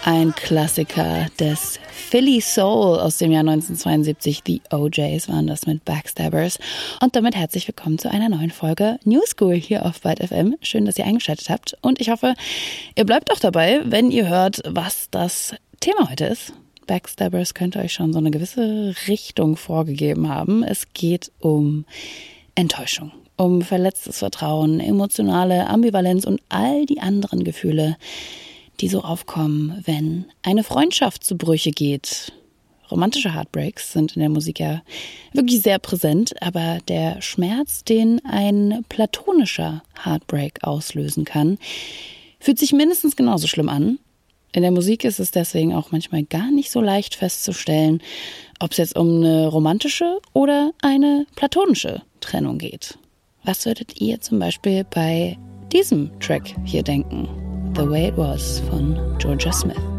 Ein Klassiker des Philly Soul aus dem Jahr 1972. The OJs waren das mit Backstabbers. Und damit herzlich willkommen zu einer neuen Folge New School hier auf Byte FM. Schön, dass ihr eingeschaltet habt. Und ich hoffe, ihr bleibt auch dabei, wenn ihr hört, was das Thema heute ist. Backstabbers könnte euch schon so eine gewisse Richtung vorgegeben haben. Es geht um Enttäuschung, um verletztes Vertrauen, emotionale Ambivalenz und all die anderen Gefühle, die so aufkommen, wenn eine Freundschaft zu Brüche geht. Romantische Heartbreaks sind in der Musik ja wirklich sehr präsent, aber der Schmerz, den ein platonischer Heartbreak auslösen kann, fühlt sich mindestens genauso schlimm an. In der Musik ist es deswegen auch manchmal gar nicht so leicht festzustellen, ob es jetzt um eine romantische oder eine platonische Trennung geht. Was würdet ihr zum Beispiel bei diesem Track hier denken? The Way It Was von Georgia Smith.